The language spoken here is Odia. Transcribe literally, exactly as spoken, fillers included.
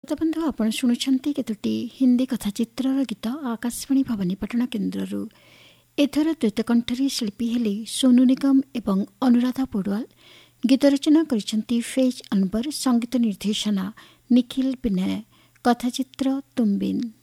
ଶ୍ରୋତାବନ୍ଧୁ ଆପଣ ଶୁଣୁଛନ୍ତି କେତୋଟି ହିନ୍ଦୀ କଥାଚିତ୍ରର ଗୀତ ଆକାଶବାଣୀ ଭବାନୀପାଟଣା କେନ୍ଦ୍ରରୁ। ଏଥର ଦ୍ୱୈତକଣ୍ଠରେ ଶିଳ୍ପୀ ହେଲେ ସୋନୁ ନିଗମ ଏବଂ ଅନୁରାଧା ପୋଡୱାଲ। ଗୀତ ରଚନା କରିଛନ୍ତି ଫେଜ ଅନବର, ସଙ୍ଗୀତ ନିର୍ଦ୍ଦେଶନା ନିଖିଲ ବିନୟ। କଥାଚିତ୍ର ତୁମ୍ବିନ୍।